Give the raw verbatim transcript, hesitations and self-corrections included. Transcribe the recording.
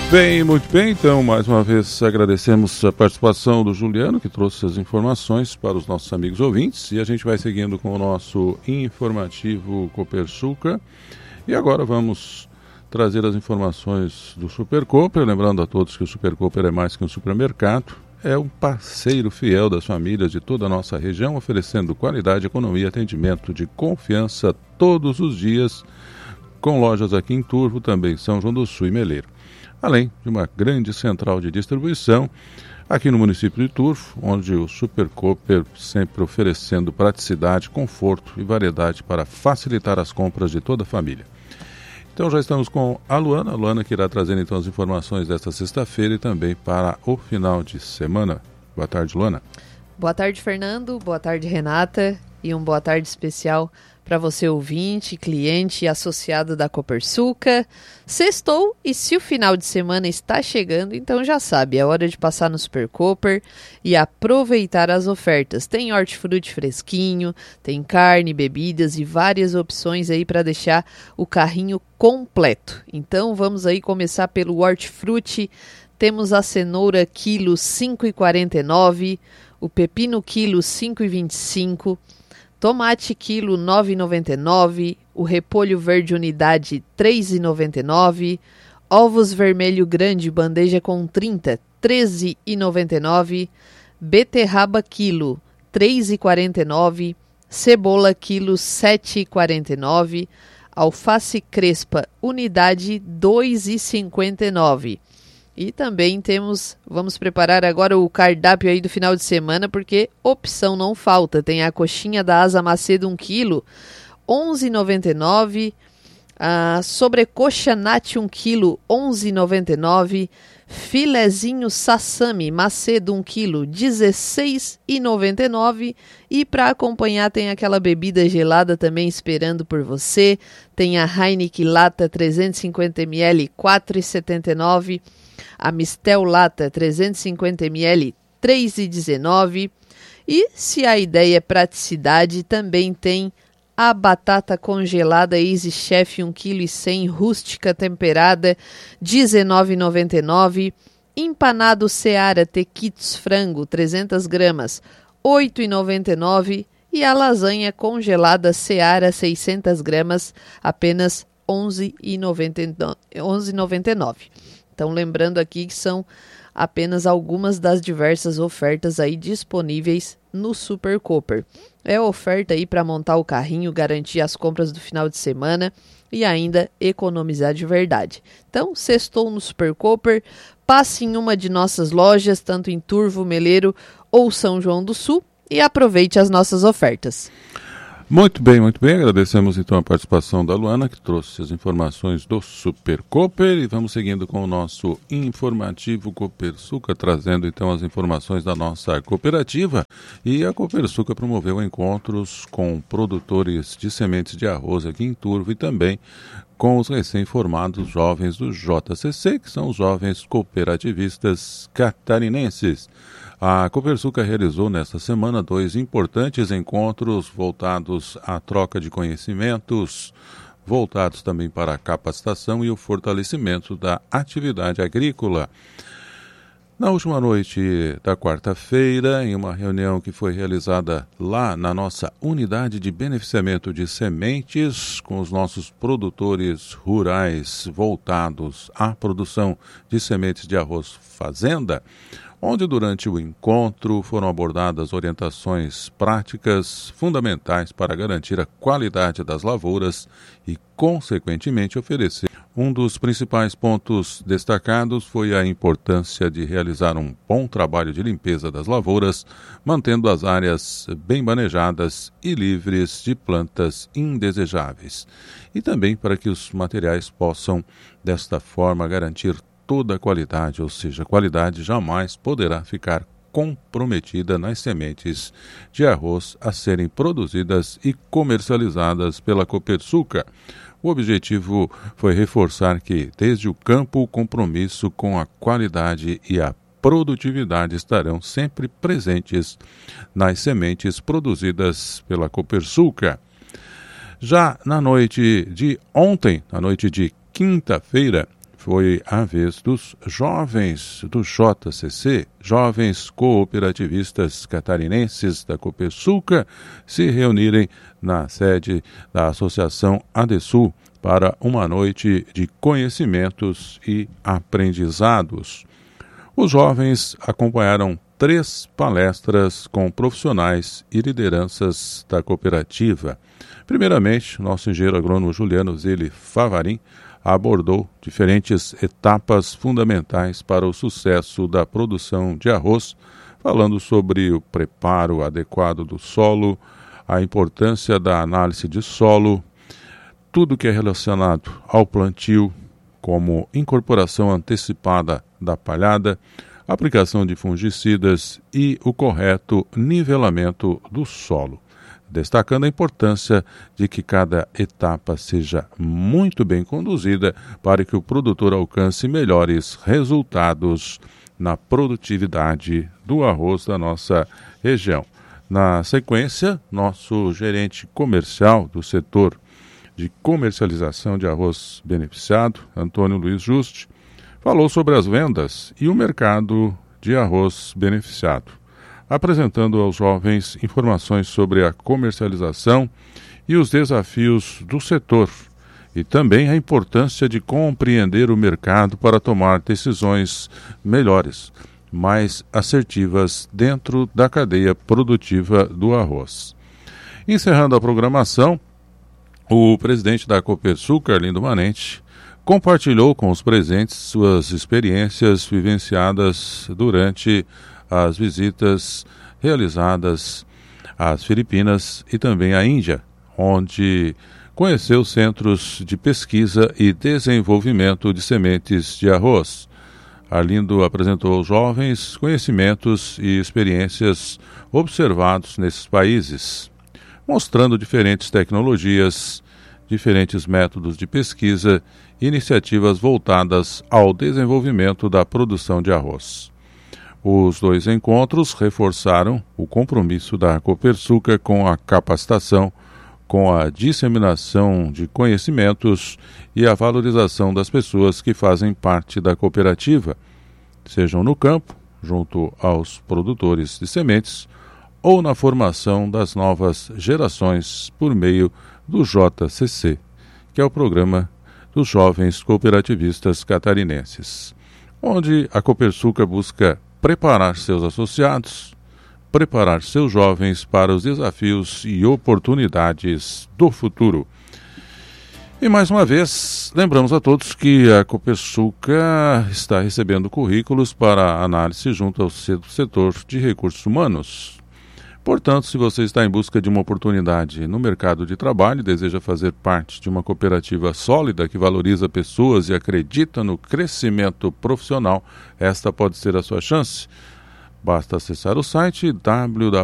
Bem, muito bem, então, mais uma vez agradecemos a participação do Juliano, que trouxe as informações para os nossos amigos ouvintes, e a gente vai seguindo com o nosso informativo Copersucar. E agora vamos trazer as informações do Super Cooper, lembrando a todos que o Super Cooper é mais que um supermercado, é um parceiro fiel das famílias de toda a nossa região, oferecendo qualidade, economia e atendimento de confiança todos os dias, com lojas aqui em Turvo, também em São João do Sul e Meleiro. Além de uma grande central de distribuição aqui no município de Turvo, onde o Super Cooper sempre oferecendo praticidade, conforto e variedade para facilitar as compras de toda a família. Então já estamos com a Luana, a Luana que irá trazer então as informações desta sexta-feira e também para o final de semana. Boa tarde, Luana. Boa tarde, Fernando. Boa tarde, Renata. E um boa tarde especial para você ouvinte, cliente e associado da Copersucar. Sextou e se o final de semana está chegando, então já sabe, é hora de passar no Super Cooper e aproveitar as ofertas. Tem hortifruti fresquinho, tem carne, bebidas e várias opções aí para deixar o carrinho completo. Então vamos aí começar pelo hortifruti. Temos a cenoura quilo cinco reais e quarenta e nove centavos, o pepino quilo cinco reais e vinte e cinco centavos, tomate quilo nove reais e noventa e nove centavos, o repolho verde unidade três reais e noventa e nove centavos, ovos vermelho grande bandeja com trinta, treze reais e noventa e nove centavos, beterraba quilo três reais e quarenta e nove centavos, cebola quilo sete reais e quarenta e nove centavos, alface crespa unidade dois reais e cinquenta e nove centavos. E também temos, vamos preparar agora o cardápio aí do final de semana, porque opção não falta. Tem a coxinha da asa macedo um quilo, onze reais e noventa e nove centavos. A sobrecoxa nati um quilo, onze reais e noventa e nove centavos. Filezinho sassami macedo um quilo, dezesseis reais e noventa e nove centavos. E para acompanhar tem aquela bebida gelada também esperando por você. Tem a Heineken Lata trezentos e cinquenta mililitros, quatro reais e setenta e nove centavos. A Mistel Lata trezentos e cinquenta mililitros, três reais e dezenove centavos. E se a ideia é praticidade, também tem a batata congelada Easy Chef um vírgula cem quilogramos, rústica temperada, dezenove reais e noventa e nove centavos. Empanado Seara Tequitos frango, trezentas gramas, oito reais e noventa e nove centavos. E a lasanha congelada Seara seiscentas gramas, apenas onze reais e noventa e nove centavos. Então, lembrando aqui que são apenas algumas das diversas ofertas aí disponíveis no Super Cooper. É oferta aí para montar o carrinho, garantir as compras do final de semana e ainda economizar de verdade. Então, sextou no Super Cooper, passe em uma de nossas lojas, tanto em Turvo, Meleiro ou São João do Sul, e aproveite as nossas ofertas. Muito bem, muito bem. Agradecemos então a participação da Luana, que trouxe as informações do Super Cooper, e vamos seguindo com o nosso informativo Copersucar, trazendo então as informações da nossa cooperativa. E a Copersucar promoveu encontros com produtores de sementes de arroz aqui em Turvo e também com os recém-formados jovens do J C C, que são os jovens cooperativistas catarinenses. A Copersucar realizou nesta semana dois importantes encontros voltados à troca de conhecimentos, voltados também para a capacitação e o fortalecimento da atividade agrícola. Na última noite da quarta-feira, em uma reunião que foi realizada lá na nossa unidade de beneficiamento de sementes, com os nossos produtores rurais voltados à produção de sementes de arroz fazenda, onde durante o encontro foram abordadas orientações práticas fundamentais para garantir a qualidade das lavouras e, consequentemente, oferecer. Um dos principais pontos destacados foi a importância de realizar um bom trabalho de limpeza das lavouras, mantendo as áreas bem manejadas e livres de plantas indesejáveis. E também para que os materiais possam, desta forma, garantir toda a qualidade, ou seja, a qualidade jamais poderá ficar comprometida nas sementes de arroz a serem produzidas e comercializadas pela Copersucar. O objetivo foi reforçar que, desde o campo, o compromisso com a qualidade e a produtividade estarão sempre presentes nas sementes produzidas pela Copersucar. Já na noite de ontem, na noite de quinta-feira, foi a vez dos jovens do J C C, jovens cooperativistas catarinenses da Copersuca, se reunirem na sede da Associação ADESUL para uma noite de conhecimentos e aprendizados. Os jovens acompanharam três palestras com profissionais e lideranças da cooperativa. Primeiramente, nosso engenheiro agrônomo Juliano Zilli Favarin abordou diferentes etapas fundamentais para o sucesso da produção de arroz, falando sobre o preparo adequado do solo, a importância da análise de solo, tudo que é relacionado ao plantio, como incorporação antecipada da palhada, aplicação de fungicidas e o correto nivelamento do solo, destacando a importância de que cada etapa seja muito bem conduzida para que o produtor alcance melhores resultados na produtividade do arroz da nossa região. Na sequência, nosso gerente comercial do setor de comercialização de arroz beneficiado, Antônio Luiz Juste, falou sobre as vendas e o mercado de arroz beneficiado, apresentando aos jovens informações sobre a comercialização e os desafios do setor, e também a importância de compreender o mercado para tomar decisões melhores, mais assertivas dentro da cadeia produtiva do arroz. Encerrando a programação, o presidente da Copersuca, Arlindo Manente, compartilhou com os presentes suas experiências vivenciadas durante as visitas realizadas às Filipinas e também à Índia, onde conheceu centros de pesquisa e desenvolvimento de sementes de arroz. Arlindo apresentou aos jovens conhecimentos e experiências observados nesses países, mostrando diferentes tecnologias, diferentes métodos de pesquisa e iniciativas voltadas ao desenvolvimento da produção de arroz. Os dois encontros reforçaram o compromisso da Copersuca com a capacitação, com a disseminação de conhecimentos e a valorização das pessoas que fazem parte da cooperativa, sejam no campo, junto aos produtores de sementes, ou na formação das novas gerações por meio do J C C, que é o Programa dos Jovens Cooperativistas Catarinenses, onde a Copersuca busca preparar seus associados, preparar seus jovens para os desafios e oportunidades do futuro. E mais uma vez, lembramos a todos que a Copersuca está recebendo currículos para análise junto ao setor de recursos humanos. Portanto, se você está em busca de uma oportunidade no mercado de trabalho e deseja fazer parte de uma cooperativa sólida que valoriza pessoas e acredita no crescimento profissional, esta pode ser a sua chance. Basta acessar o site w w w